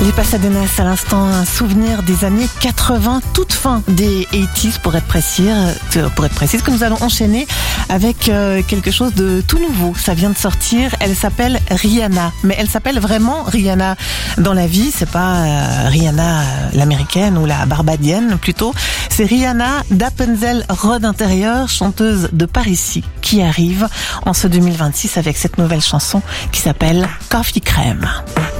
Les Pasadenas à l'instant, un souvenir des années 80, toute fin des 80s pour être précise, que nous allons enchaîner avec quelque chose de tout nouveau. Ça vient de sortir, elle s'appelle Rihanna, mais elle s'appelle vraiment Rihanna dans la vie, c'est pas Rihanna l'américaine ou la barbadienne plutôt, c'est Rihanna d'Appenzell Rhodes Intérieur, chanteuse de par ici, qui arrive en ce 2026 avec cette nouvelle chanson qui s'appelle Coffee Crème.